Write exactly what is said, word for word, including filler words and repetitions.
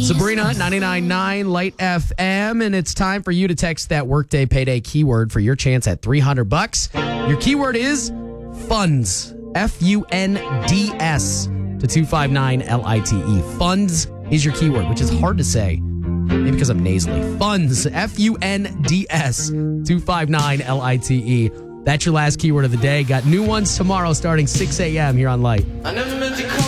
Sabrina, ninety-nine point nine Light F M, and it's time for you to text that Workday Payday keyword for your chance at three hundred bucks. Your keyword is funds, F U N D S, to two five nine L I T E. Funds is your keyword, which is hard to say, maybe because I'm nasally. Funds, F U N D S, two five nine L I T E. That's your last keyword of the day. Got new ones tomorrow starting six a.m. here on Light. I never meant to call